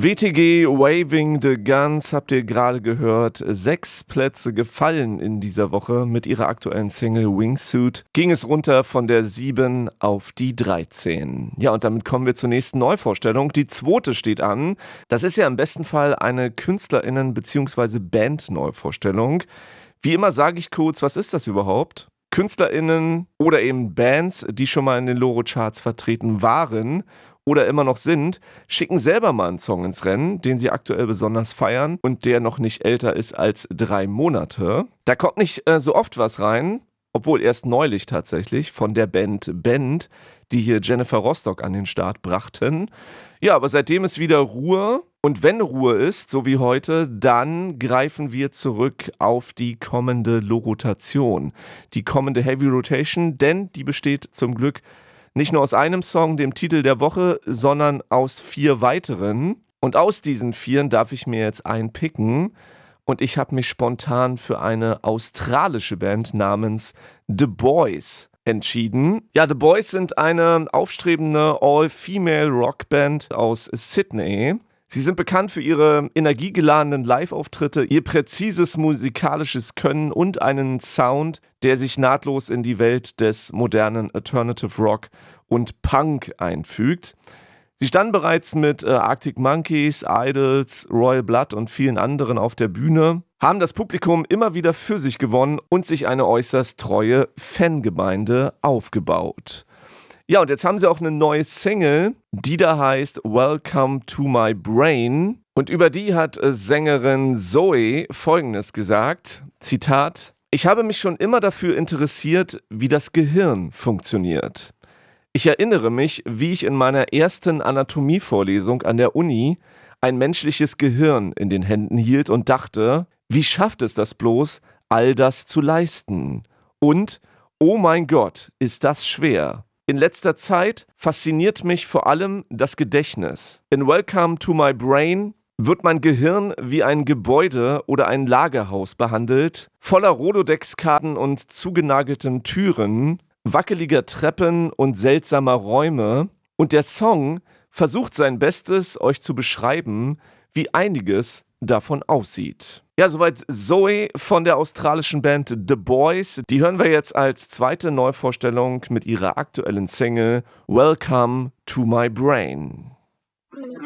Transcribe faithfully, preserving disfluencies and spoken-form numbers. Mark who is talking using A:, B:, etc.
A: W T G Waving the Guns habt ihr gerade gehört. Sechs Plätze gefallen in dieser Woche. Mit ihrer aktuellen Single Wingsuit ging es runter von der sieben auf die dreizehn. Ja, und damit kommen wir zur nächsten Neuvorstellung. Die zweite steht an. Das ist ja im besten Fall eine KünstlerInnen- bzw. Band-Neuvorstellung. Wie immer sage ich kurz, was ist das überhaupt? KünstlerInnen oder eben Bands, die schon mal in den Loro-Charts vertreten waren oder immer noch sind, schicken selber mal einen Song ins Rennen, den sie aktuell besonders feiern und der noch nicht älter ist als drei Monate. Da kommt nicht äh, so oft was rein, obwohl erst neulich tatsächlich von der Band Band, die hier Jennifer Rostock an den Start brachten. Ja, aber seitdem ist wieder Ruhe. Und wenn Ruhe ist, so wie heute, dann greifen wir zurück auf die kommende Lorotation. Die kommende Heavy Rotation, denn die besteht zum Glück nicht nur aus einem Song, dem Titel der Woche, sondern aus vier weiteren. Und aus diesen vieren darf ich mir jetzt einen picken. Und ich habe mich spontan für eine australische Band namens The Boys entschieden. Ja, The Boys sind eine aufstrebende All-Female-Rockband aus Sydney. Sie sind bekannt für ihre energiegeladenen Live-Auftritte, ihr präzises musikalisches Können und einen Sound, der sich nahtlos in die Welt des modernen Alternative Rock und Punk einfügt. Sie standen bereits mit äh, Arctic Monkeys, Idols, Royal Blood und vielen anderen auf der Bühne, haben das Publikum immer wieder für sich gewonnen und sich eine äußerst treue Fangemeinde aufgebaut. Ja, und jetzt haben sie auch eine neue Single, die da heißt Welcome to My Brain. Und über die hat Sängerin Zoe Folgendes gesagt, Zitat: Ich habe mich schon immer dafür interessiert, wie das Gehirn funktioniert. Ich erinnere mich, wie ich in meiner ersten Anatomievorlesung an der Uni ein menschliches Gehirn in den Händen hielt und dachte, wie schafft es das bloß, all das zu leisten? Und, oh mein Gott, ist das schwer. In letzter Zeit fasziniert mich vor allem das Gedächtnis. In Welcome to My Brain wird mein Gehirn wie ein Gebäude oder ein Lagerhaus behandelt, voller Rolodex-Karten und zugenagelten Türen, wackeliger Treppen und seltsamer Räume. Und der Song versucht sein Bestes, euch zu beschreiben, wie einiges davon aussieht. Ja, soweit Zoe von der australischen Band The Boys. Die hören wir jetzt als zweite Neuvorstellung mit ihrer aktuellen Single Welcome to My Brain.